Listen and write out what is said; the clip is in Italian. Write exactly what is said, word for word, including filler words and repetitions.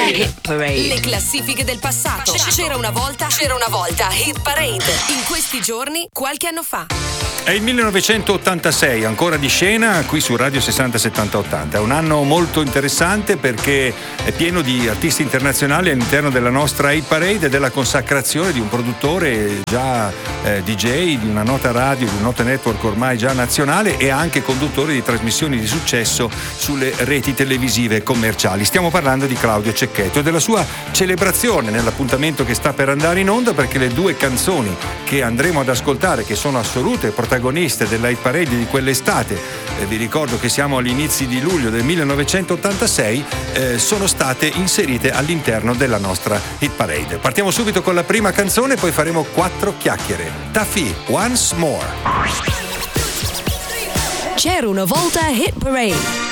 Hit Parade. Le classifiche del passato. C'era una volta, c'era una volta Hit Parade. In questi giorni, qualche anno fa. È il millenovecentottantasei, ancora di scena qui su Radio sessanta settanta ottanta. È un anno molto interessante perché è pieno di artisti internazionali all'interno della nostra Hit Parade e della consacrazione di un produttore già eh, D J di una nota radio, di un nota network ormai già nazionale e anche conduttore di trasmissioni di successo sulle reti televisive commerciali. Stiamo parlando di Claudio Cecchetto e della sua celebrazione nell'appuntamento che sta per andare in onda, perché le due canzoni che andremo ad ascoltare, che sono assolute protagoniste della Hit Parade di quell'estate, eh, vi ricordo che siamo agli inizi di luglio del millenovecentottantasei, eh, sono state inserite all'interno della nostra Hit Parade. Partiamo subito con la prima canzone, poi faremo quattro chiacchiere. Taffy, Once More. C'era una volta Hit Parade.